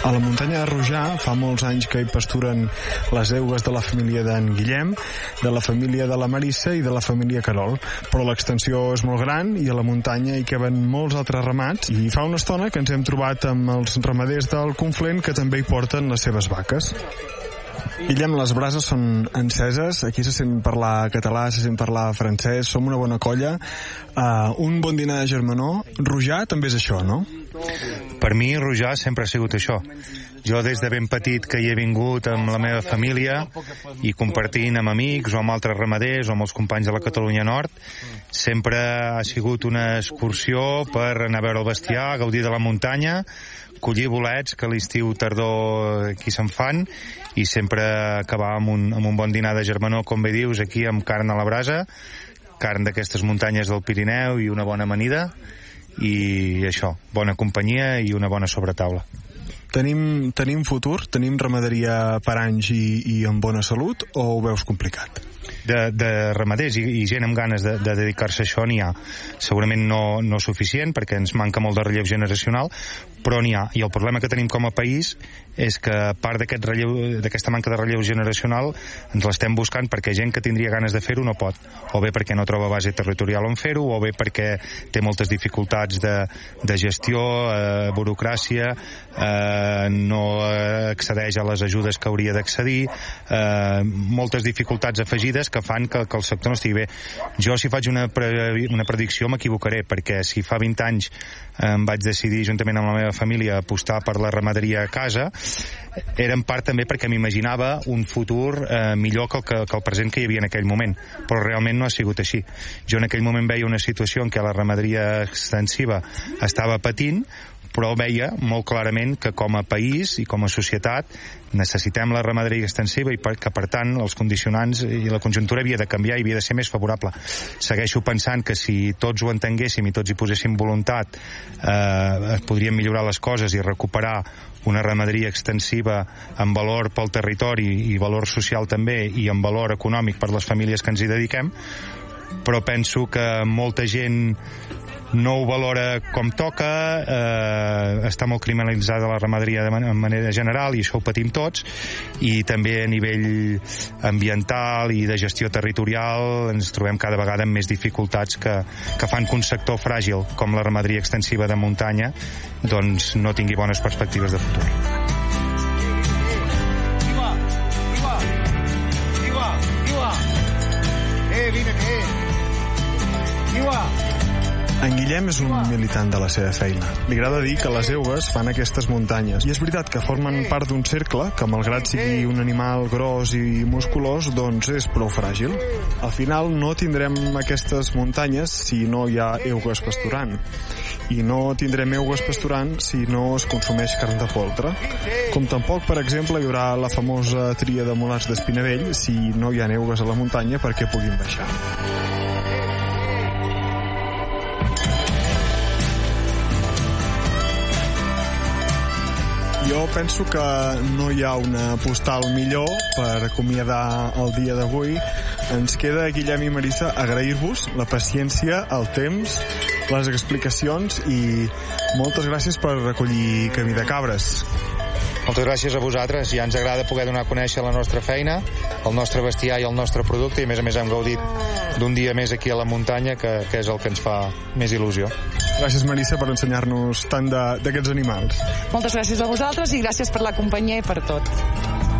A la muntanya de Rojà fa molts anys que hi pasturen les eugues de la família d'en Guillem, de la família de la Marissa i de la família Carol. Però l'extensió és molt gran i a la muntanya hi caben molts altres ramats i fa una estona que ens hem trobat amb els ramaders del Conflent que també hi porten les seves vaques. Guillem, les brases són enceses, aquí se sent parlar català, se sent parlar francès, som una bona colla, un bon dinar de germanor. Rojà també és això, no? Per mi Rojà sempre ha sigut això. Jo des de ben petit que hi he vingut amb la meva família i compartint amb amics o amb altres ramaders o amb els companys de la Catalunya Nord, sempre ha sigut una excursió per anar a veure el bestiar, gaudir de la muntanya, collir bolets que a l'estiu tardor aquí se'n fan i sempre acabar amb un bon dinar de germanor, com bé dius, aquí amb carn a la brasa, carn d'aquestes muntanyes del Pirineu i una bona amanida i això, bona companyia i una bona sobretaula. Tenim futur? Tenim ramaderia per anys i amb bona salut o ho veus complicat? De ramaders i gent amb ganes de dedicar-se a això n'hi ha. Segurament no suficient perquè ens manca molt de relleu generacional, però n'hi ha. I el problema que tenim com a país és que a part d'aquesta manca de relleu generacional ens l'estem buscant perquè gent que tindria ganes de fer-ho no pot, o bé perquè no troba base territorial on fer-ho, o bé perquè té moltes dificultats de gestió, burocràcia, no accedeix a les ajudes que hauria d'accedir, moltes dificultats afegides que fan que el sector no estigui bé. Jo, si faig una predicció, m'equivocaré, perquè si fa 20 anys em vaig decidir, juntament amb la meva família, apostar per la ramaderia a casa, era en part també perquè m'imaginava un futur millor que el present que hi havia en aquell moment, però realment no ha sigut així. Jo en aquell moment veia una situació en què la ramaderia extensiva estava patint, però veia molt clarament que com a país i com a societat necessitem la ramaderia extensiva i que per tant els condicionants i la conjuntura havia de canviar i havia de ser més favorable. Segueixo pensant que si tots ho entenguéssim i tots hi poséssim voluntat podríem millorar les coses i recuperar una ramaderia extensiva amb valor pel territori i valor social també i amb valor econòmic per les famílies que ens hi dediquem, però penso que molta gent no ho valora com toca, està molt criminalitzada la ramaderia de manera general i això ho patim tots, i també a nivell ambiental i de gestió territorial ens trobem cada vegada amb més dificultats que fan que un sector fràgil com la ramaderia extensiva de muntanya doncs no tingui bones perspectives de futur. En Guillem és un militant de la seva feina. Li agrada dir que les eugues fan aquestes muntanyes. I és veritat que formen part d'un cercle que, malgrat sigui un animal gros i musculós, doncs és prou fràgil. Al final no tindrem aquestes muntanyes si no hi ha eugues pasturant. I no tindrem eugues pasturant si no es consumeix carn de poltre. Com tampoc, per exemple, hi haurà la famosa tria de mulats d'Espinavell si no hi ha eugues a la muntanya perquè puguin baixar. Jo penso que no hi ha una postal millor per acomiadar el dia d'avui. Ens queda, Guillem i Marissa, agrair-vos la paciència, el temps, les explicacions i moltes gràcies per recollir Camí de Cabres. Moltes gràcies a vosaltres, ja ens agrada poder donar a conèixer la nostra feina, el nostre bestiar i el nostre producte, i a més hem gaudit d'un dia més aquí a la muntanya, que és el que ens fa més il·lusió. Gràcies, Marissa, per ensenyar-nos tant d'aquests animals. Moltes gràcies a vosaltres i gràcies per la companyia i per tot.